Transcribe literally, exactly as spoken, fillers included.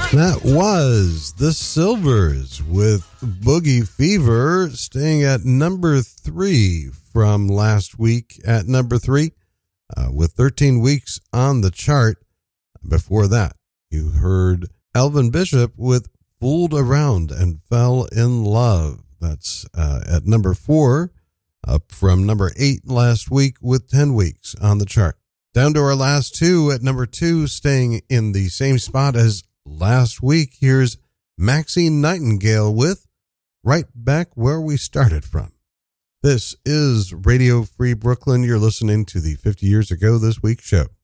That was The Silvers with Boogie Fever, staying at number three from last week at number three, uh, with thirteen weeks on the chart. Before that, you heard Elvin Bishop with Fooled Around and Fell in Love. That's uh, at number four, up from number eight last week with ten weeks on the chart. Down to our last two at number two, staying in the same spot as last week. Here's Maxine Nightingale with Right Back Where We Started From. This is Radio Free Brooklyn. You're listening to the fifty Years Ago This Week show.